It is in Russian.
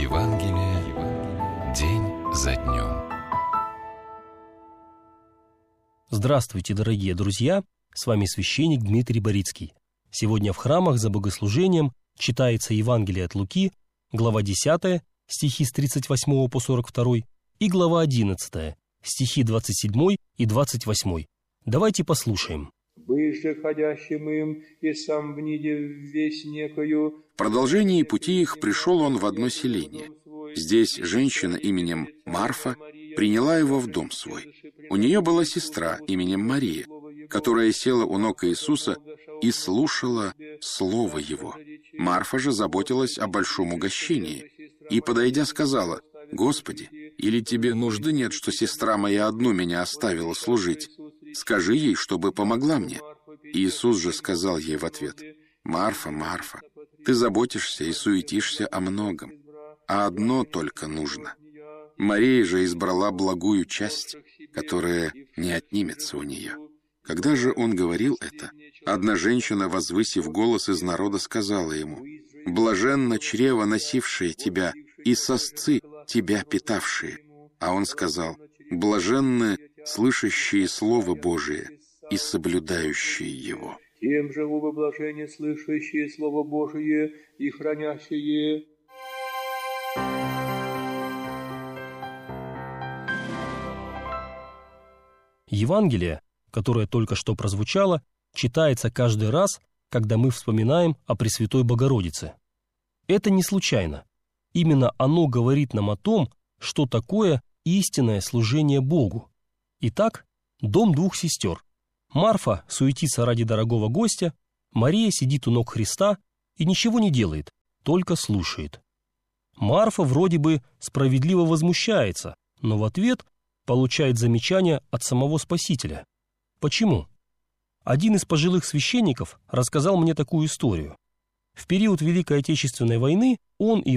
Евангелие день за днем. Здравствуйте, дорогие друзья! С вами священник Дмитрий Борицкий. Сегодня в храмах за богослужением читается Евангелие от Луки, глава 10, стихи с 38 по 42, и глава 11, стихи 27 и 28. Давайте послушаем. В продолжении пути их пришел он в одно селение. Здесь женщина именем Марфа приняла его в дом свой. У нее была сестра именем Мария, которая села у ног Иисуса и слушала слово его. Марфа же заботилась о большом угощении и, подойдя, сказала: «Господи, или тебе нужды нет, что сестра моя одну меня оставила служить? Скажи ей, чтобы помогла мне». Иисус же сказал ей в ответ: «Марфа, Марфа, ты заботишься и суетишься о многом, а одно только нужно. Мария же избрала благую часть, которая не отнимется у нее». Когда же он говорил это, одна женщина, возвысив голос из народа, сказала ему: «Блаженно чрево, носившее тебя, и сосцы, тебя питавшие». А он сказал: «Блаженны слышащие Слово Божие и соблюдающие его». Тем же вы блаженны слышащие Слово Божие и хранящие. Евангелие, которое только что прозвучало, читается каждый раз, когда мы вспоминаем о Пресвятой Богородице. Это не случайно. Именно оно говорит нам о том, что такое истинное служение Богу. Итак, дом двух сестер. Марфа суетится ради дорогого гостя, Мария сидит у ног Христа и ничего не делает, только слушает. Марфа вроде бы справедливо возмущается, но в ответ получает замечание от самого Спасителя. Почему? Один из пожилых священников рассказал мне такую историю. В период Великой Отечественной войны он и